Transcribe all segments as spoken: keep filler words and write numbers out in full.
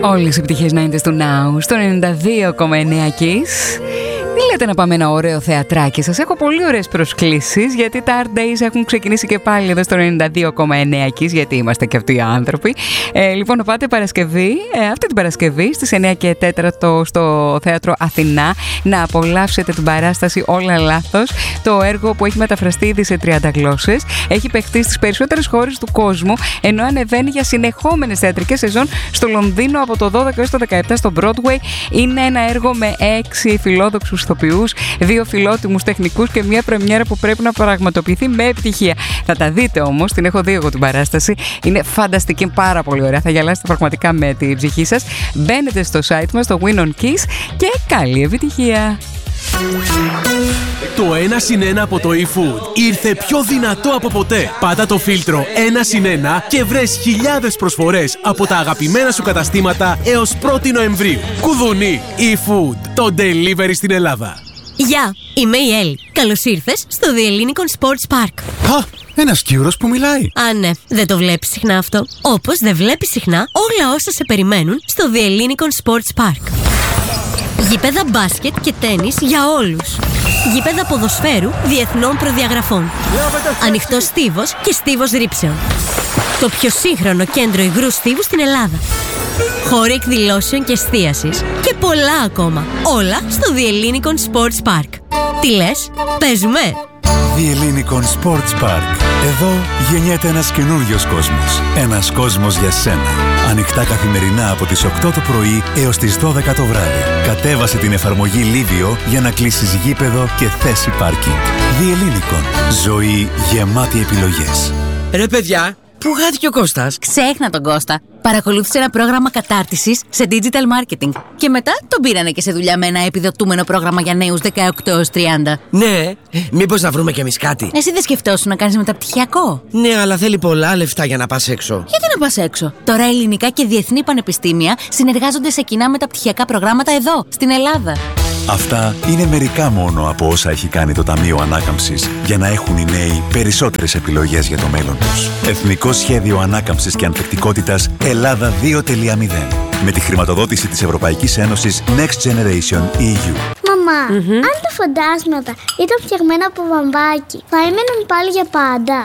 Όλες οι επιτυχίες ενενήντα του Now στο ενενήντα δύο κόμμα εννέα Kiss. Τι λέτε να πάμε ένα ωραίο θεατράκι? Σας έχω πολύ ωραίες προσκλήσεις, γιατί τα Art Days έχουν ξεκινήσει και πάλι εδώ στο ενενήντα δύο κόμμα εννέα Kiss, γιατί είμαστε και αυτοί οι άνθρωποι. Ε, λοιπόν, να πάτε Παρασκευή, ε, αυτή την Παρασκευή στις εννέα και τέσσερα στο Θέατρο Αθηνά, να απολαύσετε την παράσταση Όλα Λάθος, το έργο που έχει μεταφραστεί ήδη σε τριάντα γλώσσες, έχει παιχτεί στις περισσότερες χώρες του κόσμου, ενώ ανεβαίνει για συνεχόμενες θεατρικές σεζόν στο Λονδίνο από το δώδεκα έως το δεκαεπτά στο Broadway. Είναι ένα έργο με έξι φιλόδοξους ηθοποιούς, δύο φιλότιμους τεχνικούς και μια πρεμιέρα που πρέπει να πραγματοποιηθεί με επιτυχία. Θα τα δείτε όμως, την έχω δει εγώ την παράσταση. Είναι φανταστική, πάρα πολύ ωραία. Θα γελάσετε πραγματικά με την ψυχή σας. Μπαίνετε στο site μας, στο Win on Kiss, και καλή επιτυχία. Το ένα συν ένα από το eFood ήρθε πιο δυνατό από ποτέ. Πάτα το φίλτρο ένα συν ένα και βρες χιλιάδες προσφορές από τα αγαπημένα σου καταστήματα έως πρώτη Νοεμβρίου. Κουδουνί, eFood, το delivery στην Ελλάδα. Γεια, είμαι η Έλλη. Καλώς ήρθες στο The Ellinikon Sports Park. Α, ένας Κύρος που μιλάει. Α, ναι, δεν το βλέπεις συχνά αυτό. Όπως δεν βλέπεις συχνά όλα όσα σε περιμένουν στο The Ellinikon Sports Park. Γήπεδα μπάσκετ και τένις για όλους. Γήπεδα ποδοσφαίρου διεθνών προδιαγραφών. Ανοιχτός στίβος και στίβος ρήψεων. Το πιο σύγχρονο κέντρο υγρού στίβου στην Ελλάδα. Χώροι εκδηλώσεων και εστίασης. Και πολλά ακόμα. Όλα στο The Ellinikon Sports Park. Τι λες, παίζουμε? The Ellinikon Sports Park. Εδώ γεννιέται ένας καινούριος κόσμος. Ένας κόσμος για σένα. Ανοιχτά καθημερινά από τις οκτώ το πρωί έως τις δώδεκα το βράδυ. Κατέβασε την εφαρμογή Λίβιο για να κλείσεις γήπεδο και θέση πάρκινγκ. The Ellinikon. Ζωή γεμάτη επιλογές. Ρε παιδιά, πού χάθηκε ο Κώστας? Ξέχνα τον Κώστα. Παρακολούθησε ένα πρόγραμμα κατάρτισης σε digital marketing. Και μετά τον πήρανε και σε δουλειά με ένα επιδοτούμενο πρόγραμμα για νέους δεκαοκτώ έως τριάντα. Ναι, μήπως να βρούμε κι εμείς κάτι? Εσύ δεν σκεφτόσουν να κάνεις μεταπτυχιακό? Ναι, αλλά θέλει πολλά λεφτά για να πας έξω. Γιατί να πας έξω? Τώρα ελληνικά και διεθνή πανεπιστήμια συνεργάζονται σε κοινά μεταπτυχιακά προγράμματα εδώ, στην Ελλάδα. Αυτά είναι μερικά μόνο από όσα έχει κάνει το Ταμείο Ανάκαμψης για να έχουν οι νέοι περισσότερες επιλογές για το μέλλον τους. Εθνικό Σχέδιο Ανάκαμψης και Ανθεκτικότητας Ελλάδα δύο κόμμα μηδέν. Με τη χρηματοδότηση της Ευρωπαϊκής Ένωσης Next Generation ι γιου. Μαμά, mm-hmm. αν τα φαντάσματα ήταν φτιαγμένα από βαμβάκι, θα έμεναν πάλι για πάντα?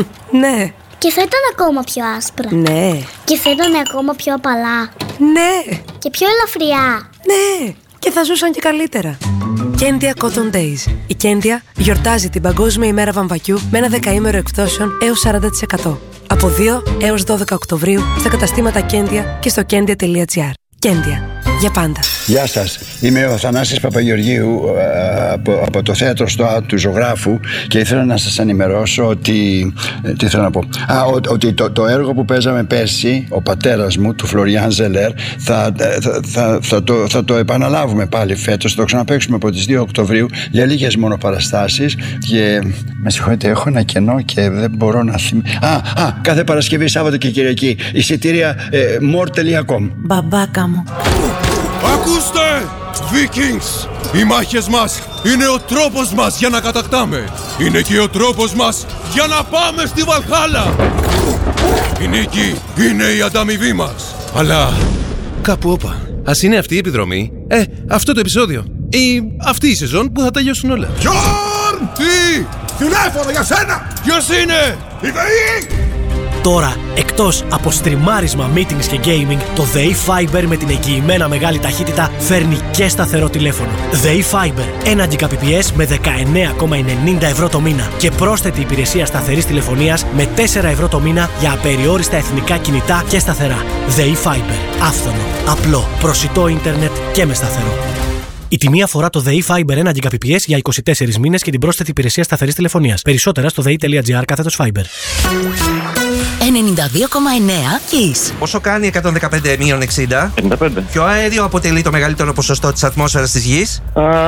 Ναι. Και θα ήταν ακόμα πιο άσπρα? Ναι. Και θα ήταν ακόμα πιο απαλά? Ναι. Και πιο ελαφριά? Ναι. Και θα ζούσαν και καλύτερα. Κέντια Cotton Days. Η Κέντια γιορτάζει την Παγκόσμια ημέρα βαμβακιού με ένα δεκαήμερο εκπτώσεων έως σαράντα τοις εκατό. Από δύο έως δώδεκα Οκτωβρίου στα καταστήματα Κέντια και στο κέντια τελεία τζι άρ. Κέντια. Για πάντα. Γεια σας. Είμαι ο Θανάσης Παπαγεωργίου από, από το θέατρο στο Α του Ζωγράφου και ήθελα να σας ενημερώσω ότι. Τι θέλω να πω. Α, ότι το, το έργο που παίζαμε πέρσι, ο πατέρας μου, του Φλωριάν Ζελέρ, θα, θα, θα, θα, το, θα το επαναλάβουμε πάλι φέτος. Θα το ξαναπαίξουμε από τις δύο Οκτωβρίου για λίγες μόνο παραστάσεις. Και με συγχωρείτε, έχω ένα κενό και δεν μπορώ να θυμηθώ. Α, α, κάθε Παρασκευή, Σάββατο και Κυριακή. Εισιτήρια ε, more τελεία com. Μπαμπάκα μου. Ακούστε, Vikings! Οι μάχες μας είναι ο τρόπος μας για να κατακτάμε. Είναι και ο τρόπος μας για να πάμε στη Βαλχάλα. Η νίκη είναι η ανταμοιβή μας. Αλλά κάπου όπα. Ας είναι αυτή η επιδρομή, ε, αυτό το επεισόδιο ή αυτή η σεζόν που θα τελειώσουν όλα. Γιόρν! Τι! Τηλέφωνο για σένα! Ποιος είναι? Η ΔΕΗ! Τώρα, εκτός από στριμάρισμα, meetings και gaming, το ΔΕΗ Fiber με την εγγυημένα μεγάλη ταχύτητα φέρνει και σταθερό τηλέφωνο. ΔΕΗ Fiber, ένα Gbps με δεκαεννέα κόμμα ενενήντα ευρώ το μήνα και πρόσθετη υπηρεσία σταθερής τηλεφωνίας με τέσσερα ευρώ το μήνα για απεριόριστα εθνικά κινητά και σταθερά. ΔΕΗ Fiber, άφθονο, απλό, προσιτό ίντερνετ και με σταθερό. Η τιμή αφορά το ΔΕΗ Fiber ένα Gbps για είκοσι τέσσερις μήνες και την πρόσθετη υπηρεσία σταθερής τηλεφωνίας. Περισσότερα στο δε ι τελεία τζι άρ κάθετος Fiber. ενενήντα δύο κόμμα εννέα Kiss. Πόσο κάνει εκατόν δεκαπέντε μείον εξήντα? πενήντα πέντε. Ποιο αέριο αποτελεί το μεγαλύτερο ποσοστό της ατμόσφαιρας της Γης?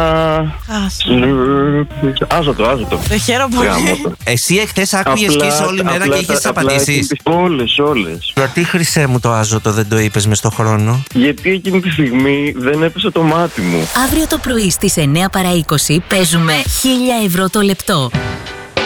Άζωτο, άζωτο. Το χαίρομαι πολύ. Εσύ εχθές άκουγες Kiss όλη μέρα και είχες απαντήσεις? Όλες, όλες. Γιατί, χρυσέ μου, το άζωτο δεν το είπες μες στο χρόνο? Γιατί εκείνη τη στιγμή δεν έπεσε το μάτι μου. Αύριο το πρωί στις εννέα παρά είκοσι παίζουμε χίλια ευρώ το λεπτό.